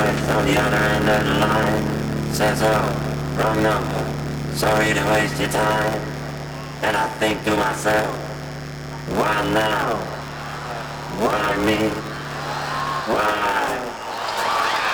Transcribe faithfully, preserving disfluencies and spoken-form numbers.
voice on the other end of the line says, oh, wrong number, sorry to waste your time. And I think to myself, why now? Why me? Why